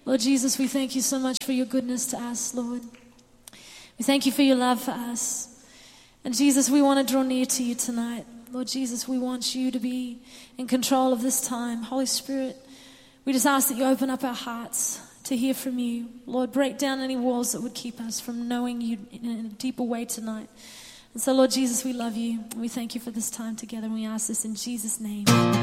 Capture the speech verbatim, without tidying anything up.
Lord Jesus, we thank you so much for your goodness to us, Lord. We thank you for your love for us. And Jesus, we want to draw near to you tonight. Lord Jesus, we want you to be in control of this time. Holy Spirit, we just ask that you open up our hearts to hear from you. Lord, break down any walls that would keep us from knowing you in a deeper way tonight. And so, Lord Jesus, we love you. We thank you for this time together, and we ask this in Jesus' name.